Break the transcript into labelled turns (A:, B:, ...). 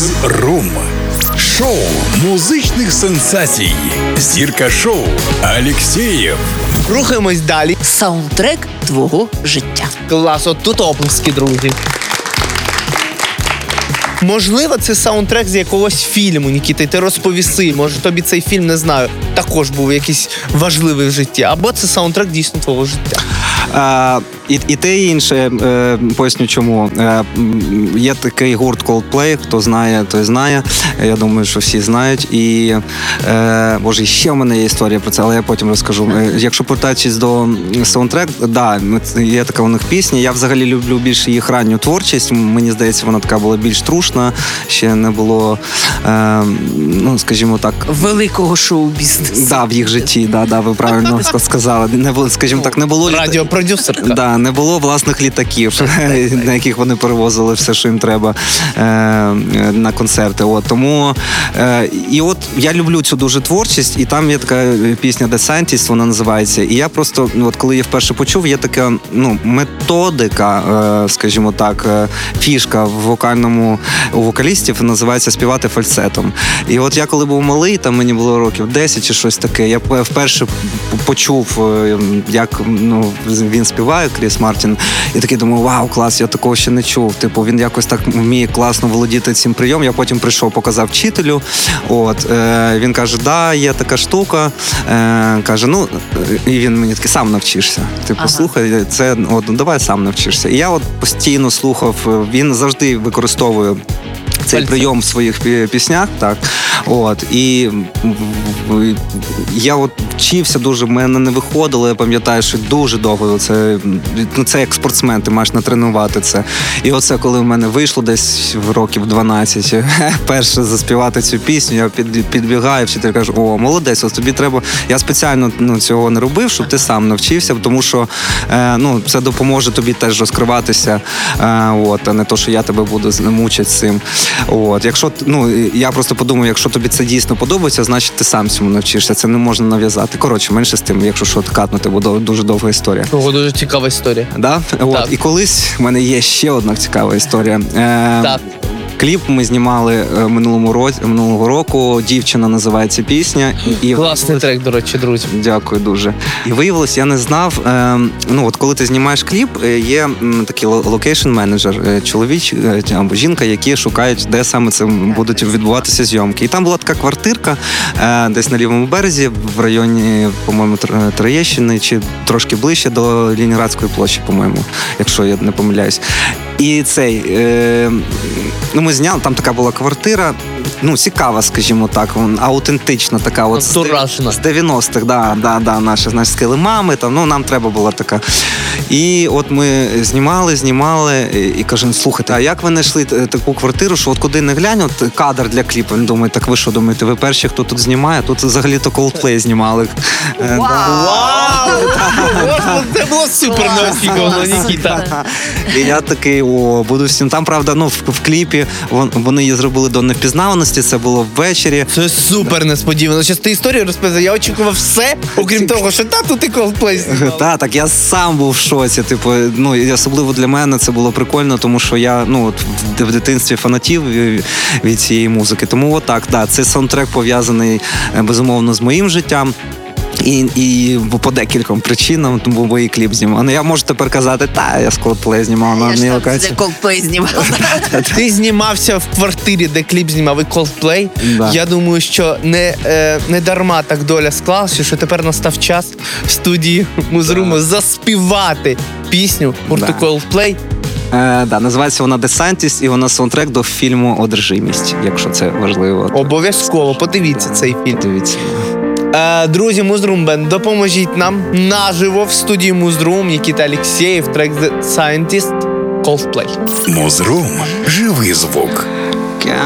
A: Муз-рум. Шоу музичних сенсацій. Зірка шоу Алєксєєв.
B: Рухаємось далі.
C: Саундтрек твого життя.
B: Клас, от тут оплески, друзі. Можливо, це саундтрек з якогось фільму, Нікіта, ти розповіси. Може, тобі цей фільм, не знаю, також був якийсь важливий в житті. Або це саундтрек дійсно твого життя.
D: І те, і інше, поясню чому. Є такий гурт Coldplay, хто знає, той знає. Я думаю, що всі знають. І, боже, ще в мене є історія про це, але я потім розкажу. Якщо повертаючись до саундтрек, да, є така у них пісня. Я взагалі люблю більше їх ранню творчість. Мені здається, вона така була більш трушна. Ще не було, ну, скажімо так...
C: Великого шоу-бізнесу.
D: Да, в їх житті, да, ви правильно сказали. Не було, скажімо так, не було...
B: Радіопродюсерка.
D: Да, не було власних літаків, на яких вони перевозили все, що їм треба на концерти. От, тому, і от я люблю цю дуже творчість, і там є така пісня The Scientist, вона називається. І я просто, от коли я вперше почув, є така, ну, методика, скажімо так, фішка у вокалістів, називається співати фальцетом. І от я коли був малий, там мені було років 10 чи щось таке, я вперше почув, як, ну, він співає, Кріс Мартін, і такий думаю, вау, клас, я такого ще не чув. Типу, він якось так вміє класно володіти цим прийомом. Я потім прийшов, показав вчителю. От, він каже, да, є така штука. Каже, ну, і він мені такий, сам навчишся. Типу, слухай, це, от, давай сам навчишся. І я от постійно слухав, він завжди використовує цей прийом в своїх піснях, так. От, і я от вчився дуже, в мене не виходило, я пам'ятаю, що дуже довго це як спортсмен, ти маєш натренувати це. І оце, коли в мене вийшло десь в років 12, перше заспівати цю пісню, я підбігаю, вчитель каже, о, молодець, ось тобі треба, я спеціально цього не робив, щоб ти сам навчився, тому що це допоможе тобі теж розкриватися, от, а не то, що я тебе буду мучити цим. От, якщо, я просто подумав, якщо тобі це дійсно подобається, значить ти сам цьому навчишся, це не можна нав'язати. Коротше, менше з тим, якщо що, катнути, буде дуже довга історія.
B: Ого, дуже цікава історія.
D: Да? От, і колись в мене є ще одна цікава історія.
B: Так.
D: Кліп ми знімали минулого року, «Дівчина» називається пісня.
B: Класний трек, до речі, друзі.
D: Дякую дуже. І виявилось, я не знав, от коли ти знімаєш кліп, є такий локейшн-менеджер, чоловік або жінка, які шукають, де саме це будуть відбуватися зйомки. І там була така квартирка десь на лівому березі, в районі, по-моєму, Троєщини, чи трошки ближче до Ленінградської площі, по-моєму, якщо я не помиляюсь. І ми зняли, там така була квартира, цікава, скажімо так, аутентична така, от з 90-х, да, наші з килимами, там, нам треба була така. І от ми знімали, і кажемо, слухайте, а як ви знайшли таку квартиру, що от куди не глянь, от кадр для кліпу, він думає, так ви що думаєте, ви перші, хто тут знімає? Тут взагалі-то Coldplay знімали.
B: Вау! Це було супер неочікувано, Нікіта.
D: І я такий, буду всім. Там, правда, в кліпі вони її зробили до невпізнаваності, це було ввечері.
B: Це супер несподівано. Щас ти історію розповідав, я очікував все, окрім того, що тут і Coldplay знімали.
D: Так, я сам був в шоці, і особливо для мене це було прикольно, тому що я, в дитинстві фанатів від цієї музики. Тому отак, цей саундтрек пов'язаний, безумовно, з моїм життям. І по декільком причинам, тому мої кліп знімав. Я можу тепер казати, я з Coldplay знімав на одній локації.
C: Coldplay знімав.
B: Ти знімався в квартирі, де кліп знімав і Coldplay.
D: Да.
B: Я думаю, що не дарма так доля склалася, що тепер настав час в студії Муз-руму заспівати пісню гурту Coldplay.
D: Називається вона The Scientist, і вона саундтрек до фільму «Одержимість», якщо це важливо.
B: Обов'язково, подивіться цей фільм.
D: Дивіться.
B: Друзі, Муз-рум Бенд, допоможіть нам наживо в студії Муз-рум, Нікіта Алєксєєв, трек The Scientist, Coldplay.
A: Муз-рум – живий звук.